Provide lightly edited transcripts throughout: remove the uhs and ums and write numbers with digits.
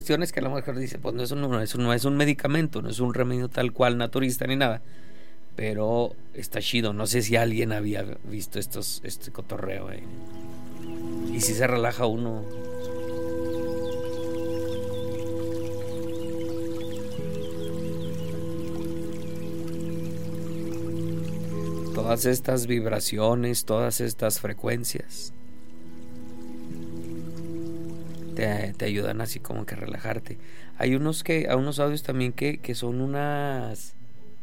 cuestiones que a lo mejor dice, pues no es un medicamento, no es un remedio tal cual naturista ni nada, pero está chido. No sé si alguien había visto este cotorreo, y si se relaja uno. Todas estas vibraciones, todas estas frecuencias te ayudan así como que a relajarte. Hay unos audios también que son unas,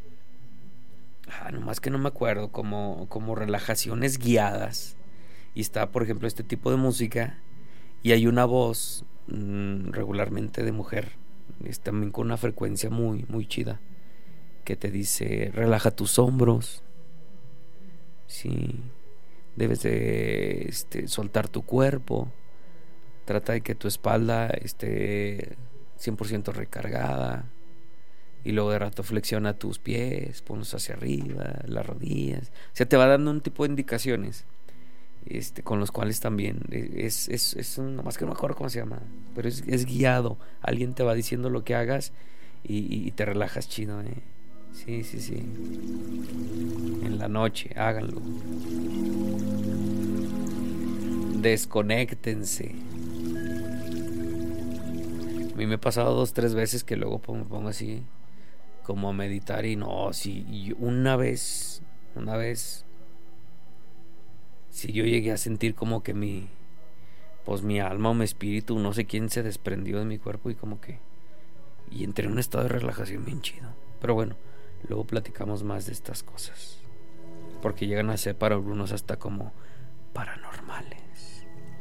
nomás que no me acuerdo, como relajaciones guiadas. Y está, por ejemplo, este tipo de música y hay una voz regularmente de mujer, es también con una frecuencia muy, muy chida, que te dice, relaja tus hombros, sí, debes de soltar tu cuerpo, trata de que tu espalda esté 100% recargada, y luego de rato flexiona tus pies, ponlos hacia arriba, las rodillas. O sea, te va dando un tipo de indicaciones, con los cuales también nomás que no me acuerdo cómo se llama, pero es guiado. Alguien te va diciendo lo que hagas y te relajas chido, Sí, sí, sí. En la noche, háganlo. Desconéctense. A mí me ha pasado 2, 3 veces que luego me pongo así como a meditar y no, sí, y una vez, sí, yo llegué a sentir como que mi alma o mi espíritu, no sé quién, se desprendió de mi cuerpo y entré en un estado de relajación bien chido. Pero bueno, luego platicamos más de estas cosas, porque llegan a ser para algunos hasta como paranormales.